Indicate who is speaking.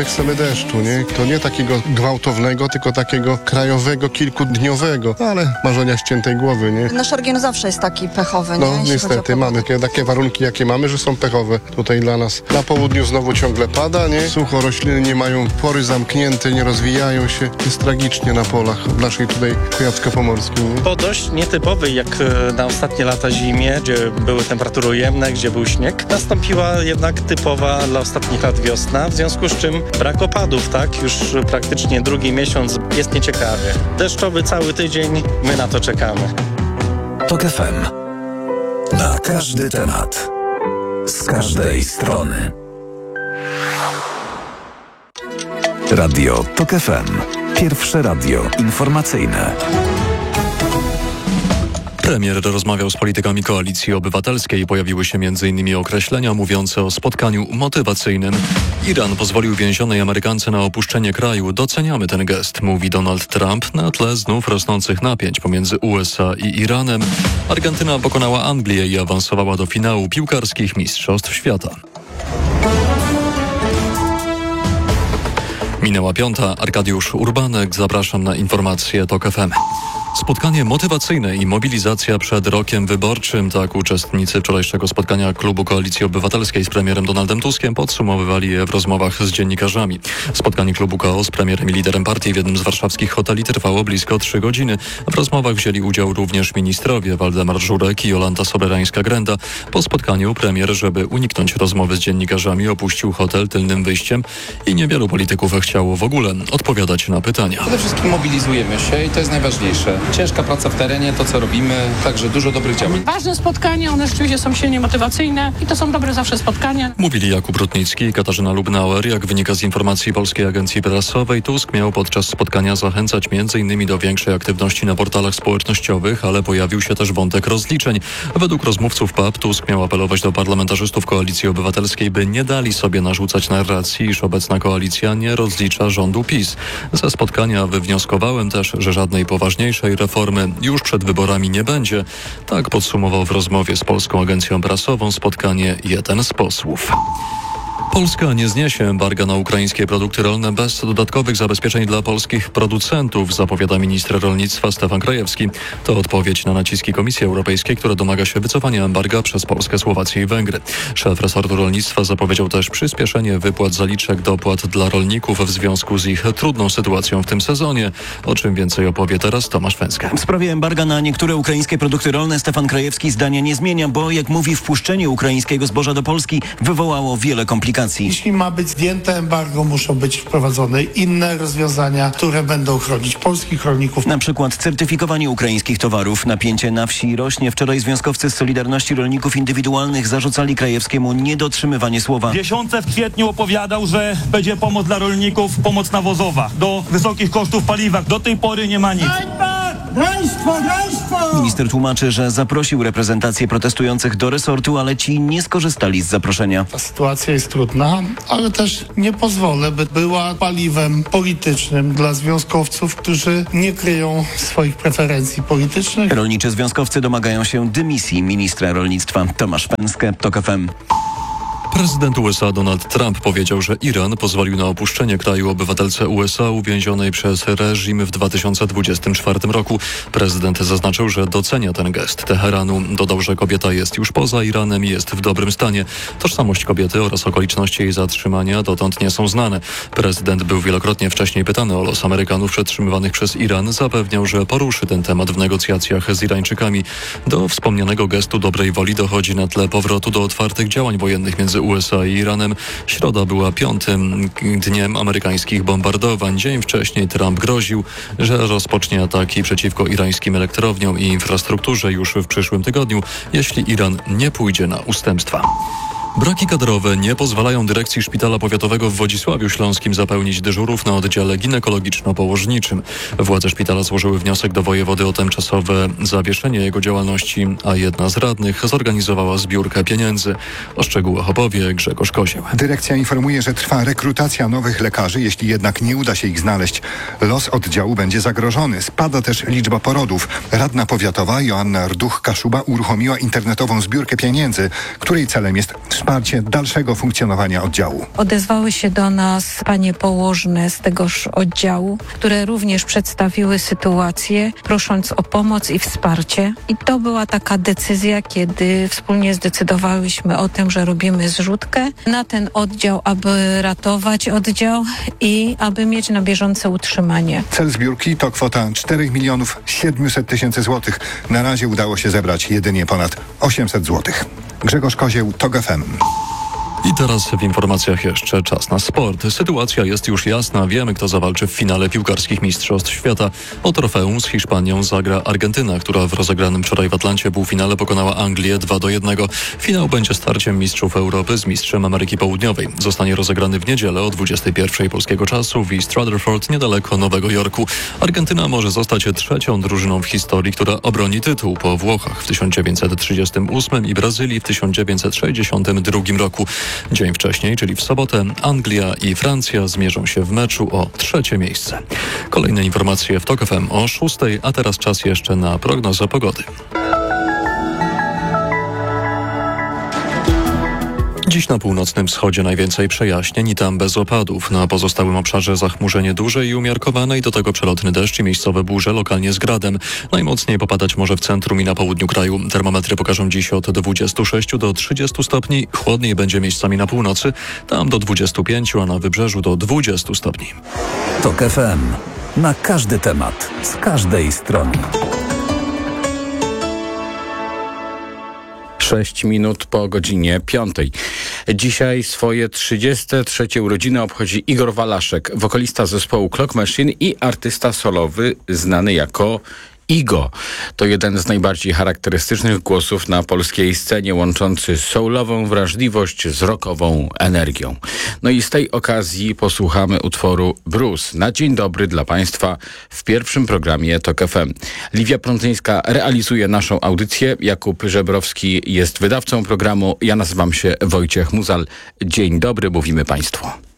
Speaker 1: My chcemy deszczu, nie? To nie takiego gwałtownego, tylko takiego krajowego, kilkudniowego, ale marzenia ściętej głowy, nie?
Speaker 2: Nasz region zawsze jest taki pechowy, nie?
Speaker 1: No
Speaker 2: Jeśli chodzi o
Speaker 1: niestety,
Speaker 2: pogodę.
Speaker 1: mamy takie warunki, jakie mamy, że są pechowe tutaj dla nas. Na południu znowu ciągle pada, nie? Sucho, rośliny nie mają pory zamknięte, nie rozwijają się. Jest tragicznie na polach w naszej tutaj Kujawsko-Pomorskiej, nie?
Speaker 3: Po dość nietypowej jak na ostatnie lata zimie, gdzie były temperatury ujemne, gdzie był śnieg, nastąpiła jednak typowa dla ostatnich lat wiosna, w związku z czym brak opadów, tak? Już praktycznie drugi miesiąc jest nieciekawie. Deszczowy cały tydzień, my na to czekamy.
Speaker 4: TOK FM. Na każdy temat. Z każdej strony. Radio TOK FM. Pierwsze radio informacyjne.
Speaker 5: Premier rozmawiał z politykami Koalicji Obywatelskiej. Pojawiły się m.in. określenia mówiące o spotkaniu motywacyjnym. Iran pozwolił więzionej Amerykance na opuszczenie kraju. Doceniamy ten gest, mówi Donald Trump na tle znów rosnących napięć pomiędzy USA i Iranem. Argentyna pokonała Anglię i awansowała do finału piłkarskich Mistrzostw Świata. Minęła 5. Arkadiusz Urbanek. Zapraszam na informacje TOK FM. Spotkanie motywacyjne i mobilizacja przed rokiem wyborczym. Tak uczestnicy wczorajszego spotkania klubu Koalicji Obywatelskiej z premierem Donaldem Tuskiem podsumowywali je w rozmowach z dziennikarzami. Spotkanie klubu KO z premierem i liderem partii w jednym z warszawskich hoteli trwało blisko 3 godziny. W rozmowach wzięli udział również ministrowie Waldemar Żurek i Jolanta Soberańska-Grenda. Po spotkaniu premier, żeby uniknąć rozmowy z dziennikarzami, opuścił hotel tylnym wyjściem i niewielu polityków chciało w ogóle odpowiadać na pytania.
Speaker 6: Przede wszystkim mobilizujemy się i to jest najważniejsze. Ciężka praca w terenie, to co robimy, także dużo dobrych działań.
Speaker 7: Ważne spotkania, one rzeczywiście są silnie motywacyjne i to są dobre zawsze spotkania.
Speaker 5: Mówili Jakub Rutnicki i Katarzyna Lubnauer. Jak wynika z informacji Polskiej Agencji Prasowej, Tusk miał podczas spotkania zachęcać m.in. do większej aktywności na portalach społecznościowych, ale pojawił się też wątek rozliczeń. Według rozmówców PAP Tusk miał apelować do parlamentarzystów Koalicji Obywatelskiej, by nie dali sobie narzucać narracji, iż obecna koalicja nie rozlicza rządu PiS. Ze spotkania wywnioskowałem też, że żadnej poważniejszej reformy już przed wyborami nie będzie. Tak podsumował w rozmowie z Polską Agencją Prasową spotkanie jeden z posłów. Polska nie zniesie embarga na ukraińskie produkty rolne bez dodatkowych zabezpieczeń dla polskich producentów, zapowiada minister rolnictwa Stefan Krajewski. To odpowiedź na naciski Komisji Europejskiej, która domaga się wycofania embarga przez Polskę, Słowację i Węgry. Szef resortu rolnictwa zapowiedział też przyspieszenie wypłat zaliczek dopłat dla rolników w związku z ich trudną sytuacją w tym sezonie. O czym więcej opowie teraz Tomasz Węska.
Speaker 8: W sprawie embarga na niektóre ukraińskie produkty rolne Stefan Krajewski zdania nie zmienia, bo jak mówi, wpuszczenie ukraińskiego zboża do Polski wywołało wiele komplikacji.
Speaker 9: Jeśli ma być zdjęte embargo, muszą być wprowadzone inne rozwiązania, które będą chronić polskich rolników.
Speaker 8: Na przykład certyfikowanie ukraińskich towarów. Napięcie na wsi rośnie. Wczoraj związkowcy z Solidarności Rolników Indywidualnych zarzucali Krajewskiemu niedotrzymywanie słowa.
Speaker 10: W kwietniu opowiadał, że będzie pomoc dla rolników, pomoc nawozowa do wysokich kosztów paliwa. Do tej pory nie ma nic.
Speaker 8: Minister tłumaczy, że zaprosił reprezentację protestujących do resortu, ale ci nie skorzystali z zaproszenia.
Speaker 9: Ta sytuacja jest trudna, ale też nie pozwolę, by była paliwem politycznym dla związkowców, którzy nie kryją swoich preferencji politycznych.
Speaker 8: Rolniczy związkowcy domagają się dymisji ministra rolnictwa. Tomasz Pęskę, TOK FM.
Speaker 5: Prezydent USA Donald Trump powiedział, że Iran pozwolił na opuszczenie kraju obywatelce USA uwięzionej przez reżim w 2024 roku. Prezydent zaznaczył, że docenia ten gest Teheranu. Dodał, że kobieta jest już poza Iranem i jest w dobrym stanie. Tożsamość kobiety oraz okoliczności jej zatrzymania dotąd nie są znane. Prezydent był wielokrotnie wcześniej pytany o los Amerykanów przetrzymywanych przez Iran. Zapewniał, że poruszy ten temat w negocjacjach z Irańczykami. Do wspomnianego gestu dobrej woli dochodzi na tle powrotu do otwartych działań wojennych między USA i Iranem. Środa była 5. dniem amerykańskich bombardowań. Dzień wcześniej Trump groził, że rozpocznie ataki przeciwko irańskim elektrowniom i infrastrukturze już w przyszłym tygodniu, jeśli Iran nie pójdzie na ustępstwa. Braki kadrowe nie pozwalają dyrekcji Szpitala Powiatowego w Wodzisławiu Śląskim zapełnić dyżurów na oddziale ginekologiczno-położniczym. Władze szpitala złożyły wniosek do wojewody o tymczasowe zawieszenie jego działalności, a jedna z radnych zorganizowała zbiórkę pieniędzy. O szczegółach opowie Grzegorz Kozieł.
Speaker 11: Dyrekcja informuje, że trwa rekrutacja nowych lekarzy. Jeśli jednak nie uda się ich znaleźć, los oddziału będzie zagrożony. Spada też liczba porodów. Radna powiatowa Joanna Rduch-Kaszuba uruchomiła internetową zbiórkę pieniędzy, której celem jest wsparcie dalszego funkcjonowania oddziału.
Speaker 12: Odezwały się do nas panie położne z tegoż oddziału, które również przedstawiły sytuację, prosząc o pomoc i wsparcie. I to była taka decyzja, kiedy wspólnie zdecydowałyśmy o tym, że robimy zrzutkę na ten oddział, aby ratować oddział i aby mieć na bieżące utrzymanie.
Speaker 11: Cel zbiórki to kwota 4 700 000 złotych. Na razie udało się zebrać jedynie ponad 800 złotych. Grzegorz Kozieł, TOG FM.
Speaker 5: I teraz w informacjach jeszcze czas na sport. Sytuacja jest już jasna. Wiemy, kto zawalczy w finale piłkarskich Mistrzostw Świata. O trofeum z Hiszpanią zagra Argentyna, która w rozegranym wczoraj w Atlancie półfinale pokonała Anglię 2-1. Finał będzie starciem mistrzów Europy z mistrzem Ameryki Południowej. Zostanie rozegrany w niedzielę o 21:00 polskiego czasu w East Rutherford, niedaleko Nowego Jorku. Argentyna może zostać trzecią drużyną w historii, która obroni tytuł po Włochach w 1938 i Brazylii w 1962 roku. Dzień wcześniej, czyli w sobotę, Anglia i Francja zmierzą się w meczu o 3. miejsce. Kolejne informacje w TOK FM o 6:00, a teraz czas jeszcze na prognozę pogody. Dziś na północnym wschodzie najwięcej przejaśnień i tam bez opadów. Na pozostałym obszarze zachmurzenie duże i umiarkowane i do tego przelotny deszcz i miejscowe burze, lokalnie z gradem. Najmocniej popadać może w centrum i na południu kraju. Termometry pokażą dziś od 26 do 30 stopni. Chłodniej będzie miejscami na północy, tam do 25, a na wybrzeżu do 20 stopni.
Speaker 4: TOK FM. Na każdy temat, z każdej strony.
Speaker 13: 6 minut po godzinie 5. Dzisiaj swoje 33. urodziny obchodzi Igor Walaszek, wokalista zespołu Clock Machine i artysta solowy znany jako Igo. To jeden z najbardziej charakterystycznych głosów na polskiej scenie, łączący soulową wrażliwość z rockową energią. No i z tej okazji posłuchamy utworu Bruce. Na dzień dobry dla Państwa w pierwszym programie TOK FM. Liwia Prądzyńska realizuje naszą audycję. Jakub Żebrowski jest wydawcą programu. Ja nazywam się Wojciech Muzal. Dzień dobry, mówimy Państwu.